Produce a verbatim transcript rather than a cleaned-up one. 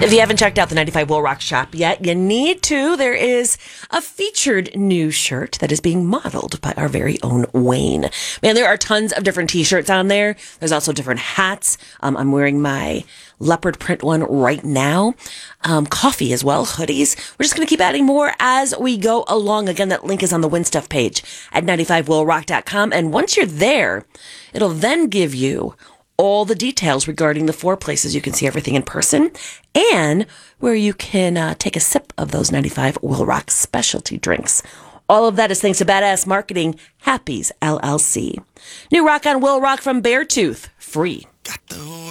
If you haven't checked out the ninety-five Will Rock shop yet, you need to. There is a featured new shirt that is being modeled by our very own Wayne. Man, there are tons of different t-shirts on there. There's also different hats. Um, I'm wearing my leopard print one right now. Um, coffee as well, hoodies. We're just going to keep adding more as we go along. Again, that link is on the Win Stuff page at ninety-five will rock dot com. And once you're there, it'll then give you all the details regarding the four places you can see everything in person and where you can uh, take a sip of those ninety-five Will Rock specialty drinks. All of that is thanks to Badass Marketing, Happy's L L C. New rock on Will Rock from Beartooth, free. Got the